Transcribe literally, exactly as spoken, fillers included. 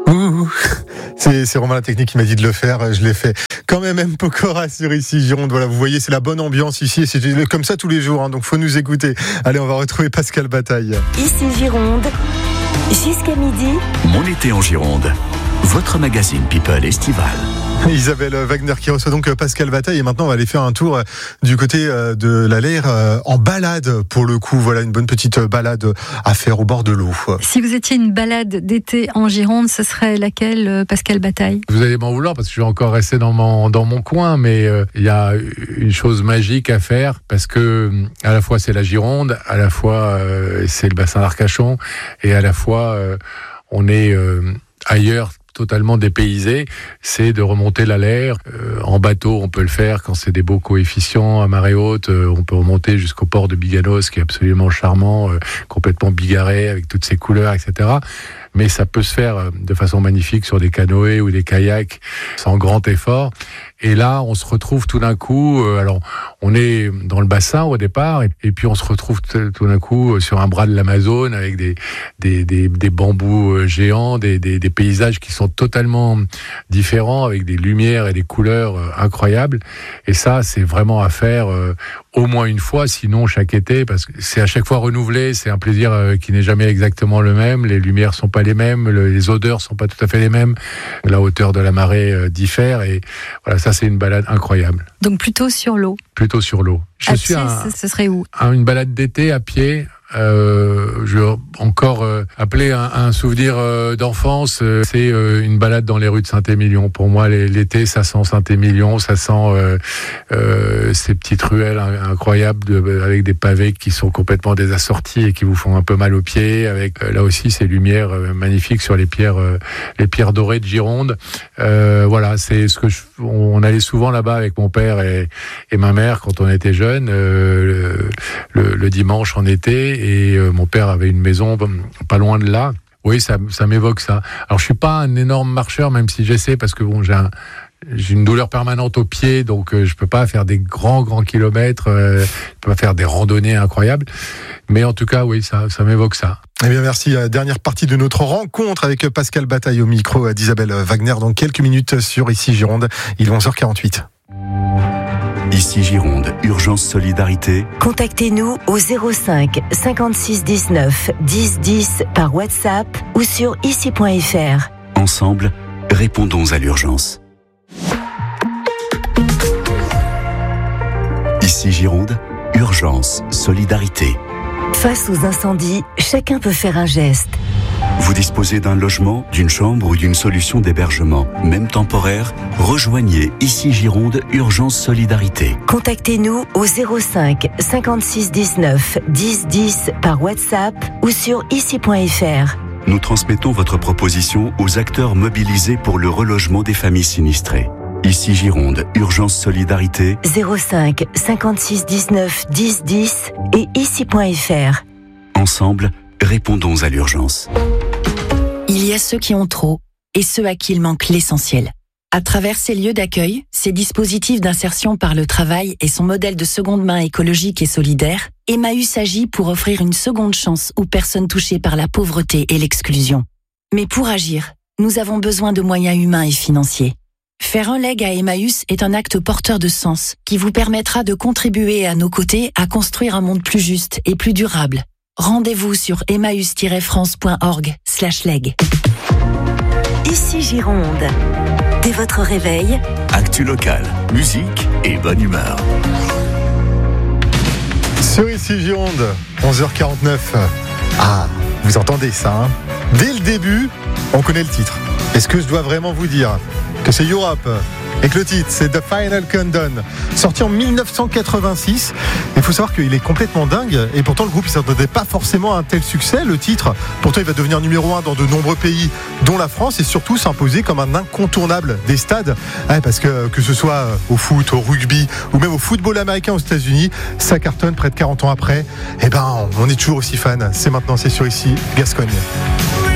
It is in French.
Ouh, c'est, c'est Romain la technique qui m'a dit de le faire, je l'ai fait. Quand même, M. Pokora sur ici Gironde. Voilà, vous voyez, c'est la bonne ambiance ici, et c'est comme ça tous les jours, hein, donc faut nous écouter. Allez, on va retrouver Pascal Bataille. Ici Gironde, jusqu'à midi. Mon été en Gironde, votre magazine People estival. Isabelle Wagner qui reçoit donc Pascal Bataille, et maintenant on va aller faire un tour du côté de la Laire en balade pour le coup. Voilà, une bonne petite balade à faire au bord de l'eau. Si vous étiez une balade d'été en Gironde, ce serait laquelle, Pascal Bataille ? Vous allez m'en vouloir parce que je vais encore rester dans mon, dans mon coin, mais il euh, y a une chose magique à faire parce que à la fois c'est la Gironde, à la fois euh, c'est le bassin d'Arcachon, et à la fois euh, on est euh, ailleurs, totalement dépaysé, c'est de remonter la Laire. Euh, en bateau, on peut le faire quand c'est des beaux coefficients à marée haute. Euh, on peut remonter jusqu'au port de Biganos, qui est absolument charmant, euh, complètement bigarré, avec toutes ses couleurs, et cetera. Mais ça peut se faire de façon magnifique sur des canoës ou des kayaks, sans grand effort. Et là, on se retrouve tout d'un coup, euh, alors on est dans le bassin au départ, et, et puis on se retrouve t- tout d'un coup sur un bras de l'Amazone avec des, des, des, des bambous géants, des, des, des paysages qui sont totalement différents, avec des lumières et des couleurs euh, incroyables. Et ça, c'est vraiment à faire euh, au moins une fois, sinon chaque été, parce que c'est à chaque fois renouvelé, c'est un plaisir euh, qui n'est jamais exactement le même, les lumières sont pas les mêmes, le, les odeurs sont pas tout à fait les mêmes, la hauteur de la marée euh, diffère, et voilà, ça c'est une balade incroyable. Donc plutôt sur l'eau. Plutôt sur l'eau. Je à suis pied, un, ce serait où ? un, une balade d'été à pied. Euh, je vais encore euh, appeler un, un souvenir euh, d'enfance, euh, c'est euh, une balade dans les rues de Saint-Émilion. Pour moi, les, l'été, ça sent Saint-Émilion, ça sent euh, euh, ces petites ruelles incroyables de, avec des pavés qui sont complètement désassortis et qui vous font un peu mal aux pieds, avec euh, là aussi ces lumières euh, magnifiques sur les pierres, euh, les pierres dorées de Gironde. Euh, voilà, c'est ce que je, on allait souvent là-bas avec mon père et, et ma mère quand on était jeunes, euh, le, le, le dimanche en été. Et euh, mon père avait une maison pas loin de là. Oui, ça, ça m'évoque ça. Alors, je suis pas un énorme marcheur, même si j'essaie, parce que bon, j'ai, un, j'ai une douleur permanente aux pieds, donc euh, je peux pas faire des grands, grands kilomètres, euh, je peux pas faire des randonnées incroyables. Mais en tout cas, oui, ça, ça m'évoque ça. Eh bien, merci. Dernière partie de notre rencontre avec Pascal Bataille au micro d'Isabelle Wagner dans quelques minutes sur Ici Gironde. Il est onze heures quarante-huit. Ici Gironde, urgence solidarité. Contactez-nous au zéro cinq cinquante-six dix-neuf dix dix par WhatsApp ou sur ici point f r. Ensemble, répondons à l'urgence. Ici Gironde, urgence solidarité. Face aux incendies, chacun peut faire un geste. Vous disposez d'un logement, d'une chambre ou d'une solution d'hébergement, même temporaire, rejoignez Ici Gironde, urgence solidarité. Contactez-nous au zéro cinq cinquante-six dix-neuf dix dix par WhatsApp ou sur ici point f r. Nous transmettons votre proposition aux acteurs mobilisés pour le relogement des familles sinistrées. Ici Gironde, urgence solidarité. zéro cinq cinquante-six dix-neuf dix dix et ici point f r. Ensemble, répondons à l'urgence. Il y a ceux qui ont trop et ceux à qui il manque l'essentiel. À travers ces lieux d'accueil, ces dispositifs d'insertion par le travail et son modèle de seconde main écologique et solidaire, Emmaüs agit pour offrir une seconde chance aux personnes touchées par la pauvreté et l'exclusion. Mais pour agir, nous avons besoin de moyens humains et financiers. Faire un leg à Emmaüs est un acte porteur de sens qui vous permettra de contribuer à nos côtés à construire un monde plus juste et plus durable. Rendez-vous sur emmaüs tiret france point org slash leg. Ici Gironde. Dès votre réveil, Actu local, musique et bonne humeur. Sur Ici Gironde, onze heures quarante-neuf. Ah, vous entendez ça, hein ? Dès le début, on connaît le titre. Est-ce que je dois vraiment vous dire que c'est Europe et que le titre c'est The Final Countdown, sorti en dix-neuf cent quatre-vingt-six. Il faut savoir qu'il est complètement dingue, et pourtant le groupe ne s'attendait pas forcément à un tel succès. Le titre, pourtant il va devenir numéro un dans de nombreux pays, dont la France, et surtout s'imposer comme un incontournable des stades. Ouais, parce que que ce soit au foot, au rugby ou même au football américain aux États-Unis, ça cartonne près de quarante ans après. Et ben on est toujours aussi fan. C'est maintenant, c'est sur Ici Gascogne.